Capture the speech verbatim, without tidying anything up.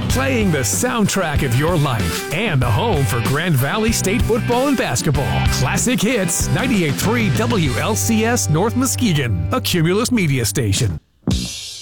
Playing the soundtrack of your life and the home for Grand Valley State football and basketball. Classic Hits, ninety-eight point three W L C S North Muskegon, a Cumulus media station.